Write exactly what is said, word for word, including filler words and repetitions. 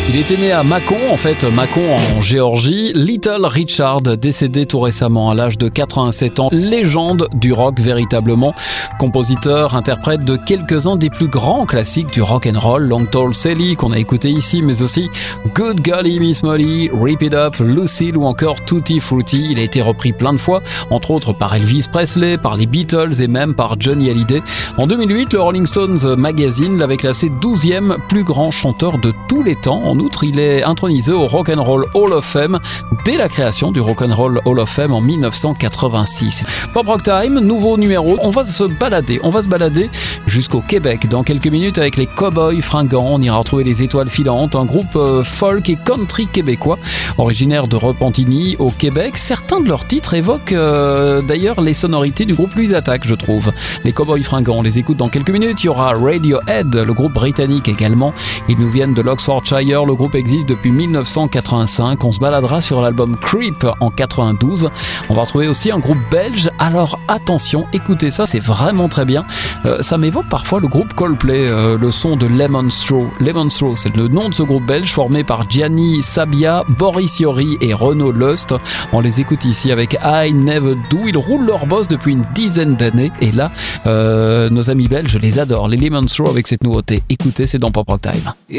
Il était né à Mâcon, en fait, Mâcon en Géorgie. Little Richard, décédé tout récemment à l'âge de quatre-vingt-sept ans. Légende du rock, véritablement. Compositeur, interprète de quelques-uns des plus grands classiques du rock and roll. Long Tall Sally, qu'on a écouté ici, mais aussi Good Golly Miss Molly, Rip It Up, Lucille ou encore Tutti Frutti. Il a été repris plein de fois, entre autres par Elvis Presley, par les Beatles et même par Johnny Hallyday. En deux mille huit, le Rolling Stones Magazine l'avait classé douzième plus grand chanteur de tous les temps. En outre, il est intronisé au Rock and Roll Hall of Fame dès la création du Rock and Roll Hall of Fame en dix-neuf cent quatre-vingt-six. Pop Rock Time, nouveau numéro. On va se balader, on va se balader jusqu'au Québec. Dans quelques minutes, avec les Cowboys Fringants, on ira retrouver les Étoiles Filantes, un groupe euh, folk et country québécois, originaire de Repentigny au Québec. Certains de leurs titres évoquent euh, d'ailleurs les sonorités du groupe Louise Attaque, je trouve. Les Cowboys Fringants, on les écoute dans quelques minutes. Il y aura Radiohead, le groupe britannique également. Ils nous viennent de l'Oxfordshire. Le groupe existe depuis dix-neuf cent quatre-vingt-cinq. On se baladera sur l'album Creep en quatre-vingt-douze. On va retrouver aussi un groupe belge. Alors attention, écoutez ça, c'est vraiment très bien. Euh, ça m'évoque parfois le groupe Coldplay, euh, le son de Lemon Straw. Lemon Straw, c'est le nom de ce groupe belge formé par Gianni Sabia, Boris Iori et Renaud Lust. On les écoute ici avec I Never Do. Ils roulent leur boss depuis une dizaine d'années. Et là, euh, nos amis belges, je les adore. Les Lemon Straw avec cette nouveauté. Écoutez, c'est dans Pop Rock Time.